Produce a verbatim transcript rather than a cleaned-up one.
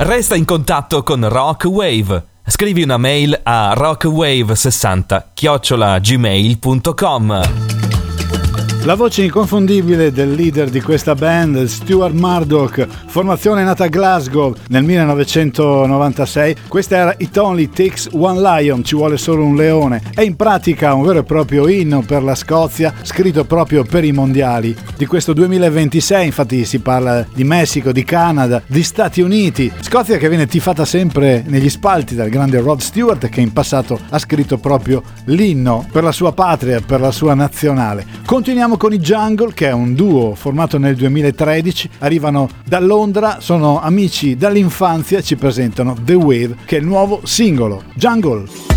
Resta in contatto con Rock Wave. Scrivi una mail a rockwave sessanta chiocciola gmail punto com. La voce inconfondibile del leader di questa band, Stuart Murdoch, formazione nata a Glasgow nel millenovecentonovantasei. Questa era It Only Takes One Lion, ci vuole solo un leone. È in pratica un vero e proprio inno per la Scozia, scritto proprio per i mondiali di questo duemilaventisei. Infatti si parla di Messico, di Canada, di Stati Uniti. Scozia che viene tifata sempre negli spalti dal grande Rod Stewart, che in passato ha scritto proprio l'inno per la sua patria, per la sua nazionale. Continuiamo con i Jungle, che è un duo formato nel duemilatredici, arrivano da Londra, sono amici dall'infanzia, ci presentano The Wave, che è il nuovo singolo. Jungle.